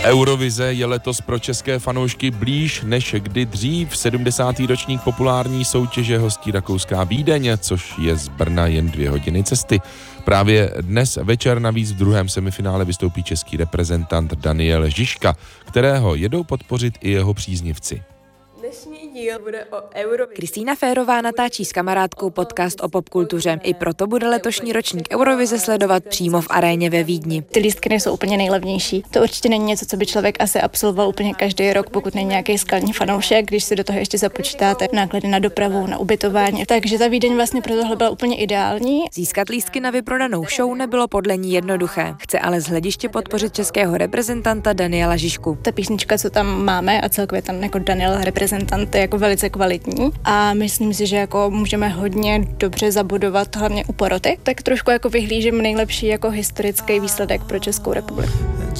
Eurovize je letos pro české fanoušky blíž než kdy dřív. 70. ročník populární soutěže hostí rakouská Vídeň, což je z Brna jen 2 hodiny cesty. Právě dnes večer navíc v druhém semifinále vystoupí český reprezentant Daniel Žižka, kterého jedou podpořit i jeho příznivci. Dnešní díl bude o Eurovizi. Kristýna Férová natáčí s kamarádkou podcast o popkultuře. I proto bude letošní ročník Eurovize sledovat přímo v aréně ve Vídni. Ty lístky nejsou úplně nejlevnější. To určitě není něco, co by člověk asi absolvoval úplně každý rok, pokud není nějaký skalní fanoušek, když si do toho ještě započítáte náklady na dopravu, na ubytování. Takže ta Vídeň vlastně pro tohle byla úplně ideální. Získat lístky na vyprodanou show nebylo podle ní jednoduché. Chce ale z hlediště podpořit českého reprezentanta Daniela Žižku. Ta písnička, co tam máme a celkově tam jako Daniel reprezentant je jako velice kvalitní a myslím si, že jako můžeme hodně dobře zabudovat hlavně u poroty. Tak trošku jako vyhlížím nejlepší jako historický výsledek pro Českou republiku.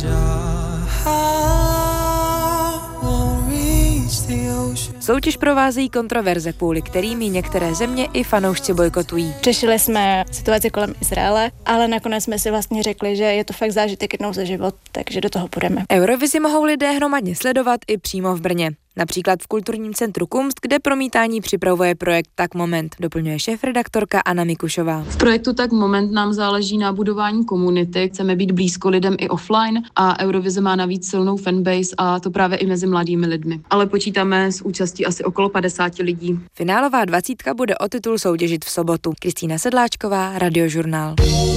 Soutěž provázejí kontroverze, kvůli kterým ji některé země i fanoušci bojkotují. Řešili jsme situaci kolem Izraele, ale nakonec jsme si vlastně řekli, že je to fakt zážitek jednou za život, takže do toho půjdeme. Eurovizi mohou lidé hromadně sledovat i přímo v Brně. Například v kulturním centru Kunst, kde promítání připravuje projekt Tak Moment, doplňuje šéfredaktorka Anna Mikušová. V projektu Tak Moment nám záleží na budování komunity, chceme být blízko lidem i offline a Eurovize má navíc silnou fanbase a to právě i mezi mladými lidmi. Ale počítáme s účastí asi okolo 50 lidí. Finálová 20 bude o titul soutěžit v sobotu. Kristýna Sedláčková, Radiožurnál.